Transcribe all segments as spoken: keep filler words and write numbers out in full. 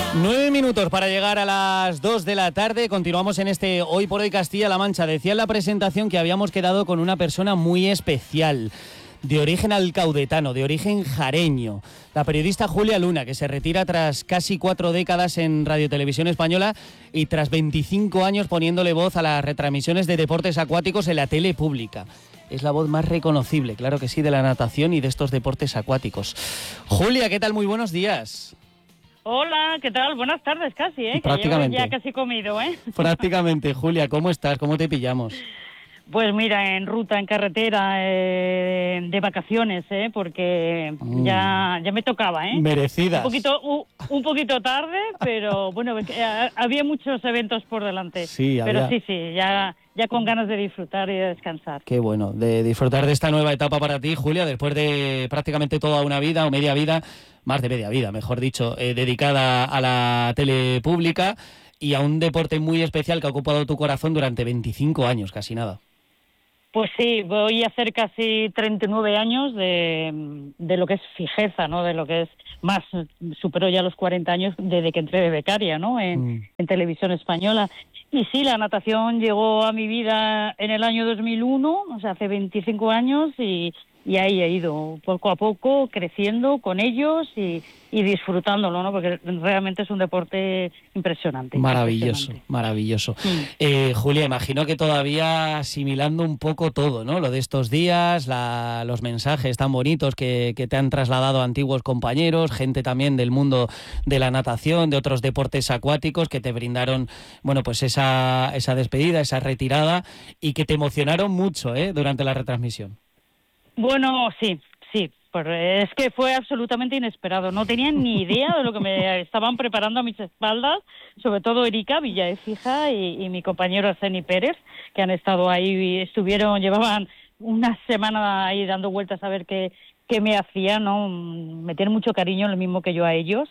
Nueve minutos para llegar a las dos de la tarde. Continuamos en este Hoy por Hoy Castilla-La Mancha. Decía en la presentación que habíamos quedado con una persona muy especial, de origen alcaudetano, de origen jareño. La periodista Julia Luna, que se retira tras casi cuatro décadas en Radio Televisión Española y tras veinticinco años poniéndole voz a las retransmisiones de deportes acuáticos en la tele pública. Es la voz más reconocible, claro que sí, de la natación y de estos deportes acuáticos. Julia, ¿qué tal? Muy buenos días. Hola, ¿qué tal? Buenas tardes casi, ¿eh? Prácticamente. Que llevo ya casi comido, ¿eh? Prácticamente. Julia, ¿cómo estás? ¿Cómo te pillamos? Pues mira, en ruta, en carretera, eh, de vacaciones, ¿eh? Porque mm. ya, ya me tocaba, ¿eh? Merecidas. Un poquito, un, un poquito tarde, pero bueno, eh, había muchos eventos por delante. Sí, Pero había... sí, sí, ya... ya con ganas de disfrutar y de descansar. Qué bueno, de disfrutar de esta nueva etapa para ti, Julia, después de prácticamente toda una vida, o media vida, más de media vida, mejor dicho, eh, dedicada a la tele pública y a un deporte muy especial que ha ocupado tu corazón durante veinticinco años, casi nada. Pues sí, voy a hacer casi treinta y nueve años de, de lo que es fijeza, ¿no? De lo que es más, superó ya los cuarenta años desde que entré de becaria, ¿no? En, mm. en Televisión Española. Y sí, la natación llegó a mi vida en el año dos mil uno, o sea, hace veinticinco años, y, y ahí he ido poco a poco creciendo con ellos y, y disfrutándolo, ¿no? Porque realmente es un deporte impresionante. Maravilloso, impresionante. maravilloso. Mm. Eh, Julia, imagino que todavía asimilando un poco todo, ¿no? Lo de estos días, la, los mensajes tan bonitos que, que te han trasladado antiguos compañeros, gente también del mundo de la natación, de otros deportes acuáticos que te brindaron, bueno, pues esa, esa despedida, esa retirada y que te emocionaron mucho, ¿eh? Durante la retransmisión. Bueno, sí, sí, pues es que fue absolutamente inesperado. No tenía ni idea de lo que me estaban preparando a mis espaldas, sobre todo Erika Villaécija y, y mi compañero Arseni Pérez, que han estado ahí y estuvieron, llevaban una semana ahí dando vueltas a ver qué, qué me hacían, ¿no? Me tienen mucho cariño, lo mismo que yo a ellos.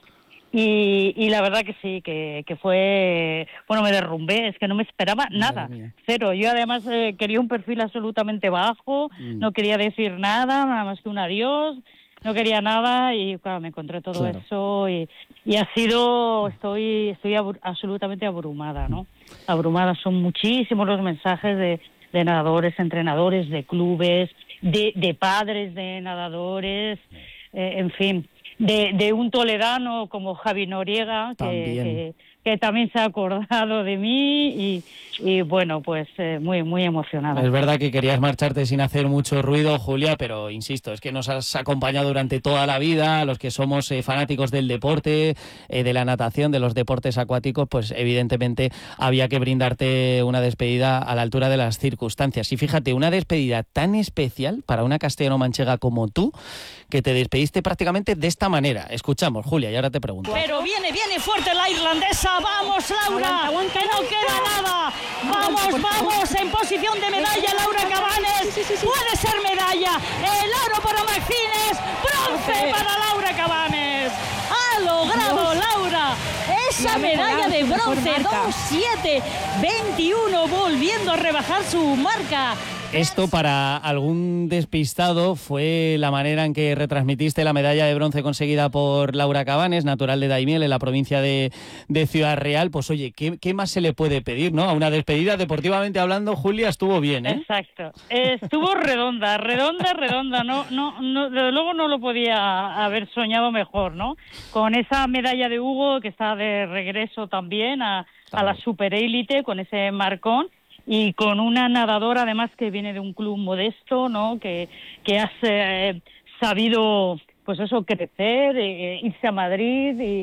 Y, y la verdad que sí, que, que fue... Bueno, me derrumbé, es que no me esperaba nada, cero. Yo además eh, quería un perfil absolutamente bajo, mm. no quería decir nada, nada más que un adiós, no quería nada y claro, me encontré todo claro. eso y, y ha sido... Estoy estoy abur, absolutamente abrumada, ¿no? Abrumada, son muchísimos los mensajes de, de nadadores, entrenadores, de clubes, de, de padres de nadadores, eh, en fin... De, de un toledano como Javi Noriega, que, que, que también se ha acordado de mí y, y bueno, pues eh, muy muy emocionada. Es verdad que querías marcharte sin hacer mucho ruido, Julia, pero insisto, es que nos has acompañado durante toda la vida, los que somos eh, fanáticos del deporte, eh, de la natación, de los deportes acuáticos, pues evidentemente había que brindarte una despedida a la altura de las circunstancias. Y fíjate, una despedida tan especial para una castellano-manchega como tú, que te despediste prácticamente de esta manera. Escuchamos, Julia, y ahora te pregunto. Pero viene, viene fuerte la irlandesa. ¡Vamos, Laura! ¡Que no queda nada! ¡Vamos, vamos! En posición de medalla, Laura Cabanes. Sí, sí, sí. Puede ser medalla. El oro para Maxines. Bronce para Laura Cabanes. ¡Ha logrado Laura esa medalla de bronce! dos siete veintiuno, volviendo a rebajar su marca. Esto para algún despistado fue la manera en que retransmitiste la medalla de bronce conseguida por Laura Cabanes, natural de Daimiel, en la provincia de, de Ciudad Real. Pues oye, ¿qué, ¿qué más se le puede pedir, no? A una despedida, deportivamente hablando, Julia, estuvo bien, ¿eh? Exacto. Estuvo redonda, redonda, redonda. No, no, no, desde luego no lo podía haber soñado mejor, ¿no? Con esa medalla de Hugo, que está de regreso también a, a la superélite, con ese marcón. Y con una nadadora, además, que viene de un club modesto, ¿no? Que, que has eh, sabido, pues eso, crecer, eh, irse a Madrid y,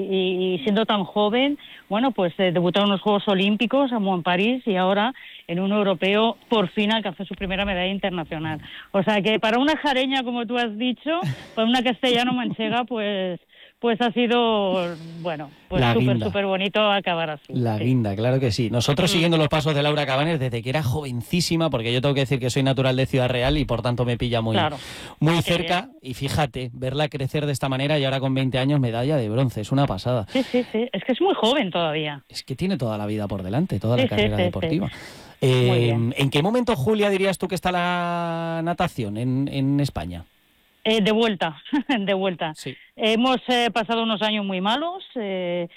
y, y siendo tan joven, bueno, pues eh, debutó en los Juegos Olímpicos, en París, y ahora en un europeo por fin alcanzó su primera medalla internacional. O sea que para una jareña, como tú has dicho, para una castellano-manchega, pues... Pues ha sido, bueno, pues súper, súper bonito acabar así. La sí. guinda, claro que sí. Nosotros siguiendo los pasos de Laura Cabanes desde que era jovencísima, porque yo tengo que decir que soy natural de Ciudad Real y por tanto me pilla muy, claro. muy cerca. Y fíjate, verla crecer de esta manera y ahora con veinte años medalla de bronce, es una pasada. Sí, sí, sí. Es que es muy joven todavía. Es que tiene toda la vida por delante, toda sí, la carrera sí, sí, deportiva. Sí. Eh, ¿En qué momento, Julia, dirías tú que está la natación en, en España? Eh, de vuelta, de vuelta. Sí. hemos eh, pasado unos años muy malos, eh,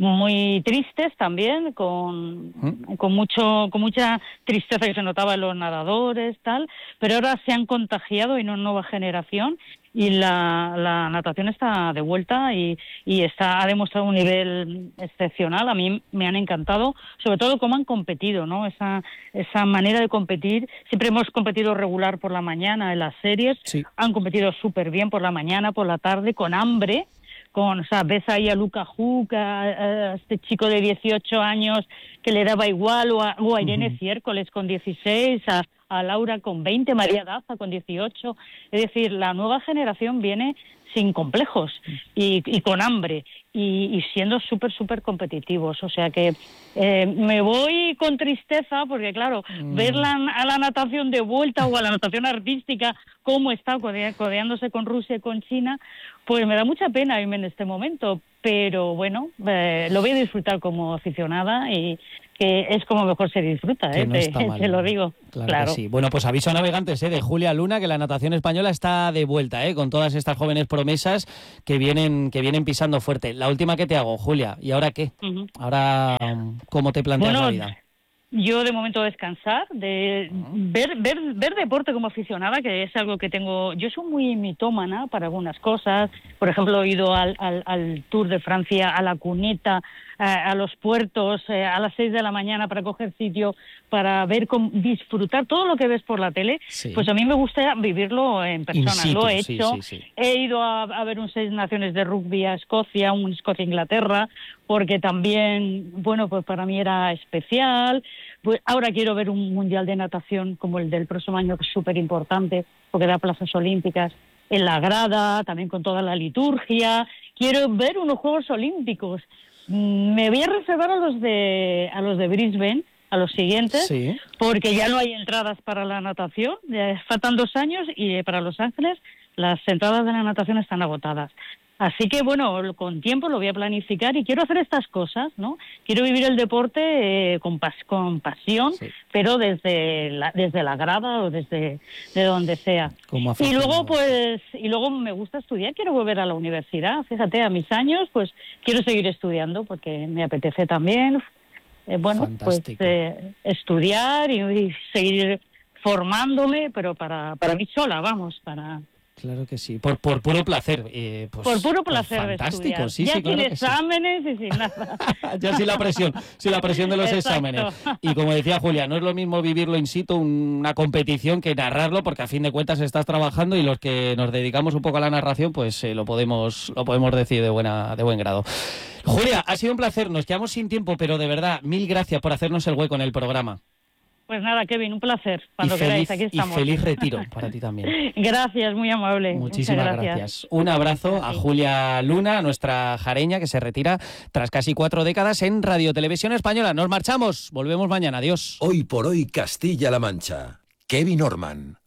muy tristes también, con, ¿Mm? con mucho con mucha tristeza que se notaba en los nadadores, tal, pero ahora se han contagiado en una nueva generación y la, la natación está de vuelta y, y está ha demostrado un nivel excepcional. A mí me han encantado, sobre todo cómo han competido, ¿no? Esa esa manera de competir. Siempre hemos competido regular por la mañana en las series, sí. Han competido súper bien por la mañana, por la tarde, con hambre. Con, o sea, ves ahí a Luca Huck, a, a este chico de dieciocho años que le daba igual, o a, o a Irene uh-huh. Ciércoles con dieciséis, a, a Laura con veinte, María Daza con dieciocho. Es decir, la nueva generación viene sin complejos y, y con hambre y, y siendo súper, súper competitivos. O sea que eh, me voy con tristeza porque, claro, mm. ver la, a la natación de vuelta o a la natación artística, cómo está codea, codeándose con Rusia y con China, pues me da mucha pena irme en este momento. Pero bueno, eh, lo voy a disfrutar como aficionada y que es como mejor se disfruta, ¿eh? No te, mal, te lo digo. Claro, claro. Que sí. Bueno, pues aviso a navegantes ¿eh? de Julia Luna, que la natación española está de vuelta, ¿eh? con todas estas jóvenes promesas que vienen que vienen pisando fuerte. La última que te hago, Julia, ¿y ahora qué? Uh-huh. Ahora, ¿cómo te planteas bueno, la vida? Yo de momento descansar, de ver, ver ver deporte como aficionada, que es algo que tengo. Yo soy muy mitómana para algunas cosas. Por ejemplo, he ido al, al, al Tour de Francia, a la Cuneta, a, a los puertos, eh, a las seis de la mañana para coger sitio, para ver, cómo, disfrutar todo lo que ves por la tele. Sí. Pues a mí me gusta vivirlo en persona. Situ, lo he hecho. Sí, sí, sí. He ido a, a ver un Seis Naciones de rugby a Escocia, un Escocia-Inglaterra, porque también, bueno, pues para mí era especial. Pues ahora quiero ver un mundial de natación como el del próximo año, que es súper importante, porque da plazas olímpicas en la grada, también con toda la liturgia. Quiero ver unos Juegos Olímpicos. Me voy a reservar a los de a los de Brisbane, a los siguientes, sí. porque ya no hay entradas para la natación, ya faltan dos años y para Los Ángeles las entradas de la natación están agotadas. Así que, bueno, con tiempo lo voy a planificar y quiero hacer estas cosas, ¿no? Quiero vivir el deporte eh, con, pas con pasión, sí. pero desde la, desde la grada o desde de donde sea. Y luego, pues, y luego me gusta estudiar, quiero volver a la universidad. Fíjate, a mis años, pues, quiero seguir estudiando porque me apetece también, eh, bueno, Fantástico. pues, eh, estudiar y, y seguir formándome, pero para, para mí sola, vamos, para... Claro que sí, por, por puro placer. Eh, pues, por puro placer pues fantástico, de estudiar. Sí, ya sí, sin claro exámenes sí. y sin nada. Ya sin la presión, sin la presión de los Exacto. exámenes. Y como decía Julia, no es lo mismo vivirlo in situ, una competición, que narrarlo, porque a fin de cuentas estás trabajando y los que nos dedicamos un poco a la narración, pues eh, lo podemos lo podemos decir de buena de buen grado. Julia, ha sido un placer, nos quedamos sin tiempo, pero de verdad, mil gracias por hacernos el hueco en el programa. Pues nada, Kevin, un placer. Cuando y feliz, queráis, aquí estamos. Y feliz retiro para ti también. Gracias, muy amable. Muchísimas gracias. gracias. Un abrazo a Julia Luna, nuestra jareña, que se retira tras casi cuatro décadas en Radio Televisión Española. Nos marchamos, volvemos mañana. Adiós. Hoy por hoy, Castilla-La Mancha. Kevin Orman.